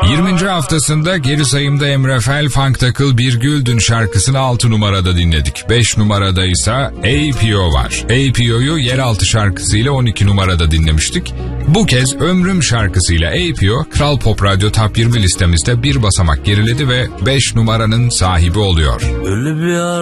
20. haftasında geri sayımda Emre Fel, Funk Takıl Bir Güldün şarkısını 6 numarada dinledik. 5 numarada ise APO var. APO'yu Yeraltı şarkısıyla 12 numarada dinlemiştik. Bu kez Ömrüm şarkısıyla APO, Kral Pop Radyo Top 20 listemizde bir basamak geriledi ve 5 numaranın sahibi oluyor.